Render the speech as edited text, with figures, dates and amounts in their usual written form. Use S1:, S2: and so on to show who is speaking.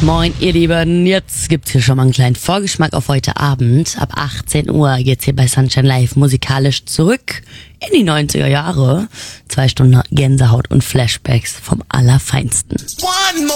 S1: Moin, ihr Lieben. Jetzt gibt's hier schon mal einen kleinen Vorgeschmack auf heute Abend. Ab 18 Uhr geht's hier bei Sunshine Live musikalisch zurück in die 90er Jahre. 2 Stunden Gänsehaut und Flashbacks vom Allerfeinsten.